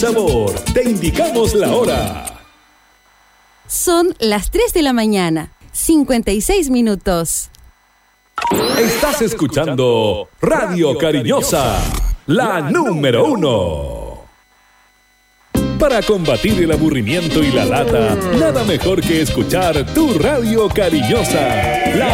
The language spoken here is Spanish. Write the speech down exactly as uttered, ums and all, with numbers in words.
sabor. Te indicamos la hora. Son las tres de la mañana, cincuenta y seis minutos. Estás escuchando Radio Cariñosa, la número uno. Para combatir el aburrimiento y la lata, nada mejor que escuchar tu Radio Cariñosa. La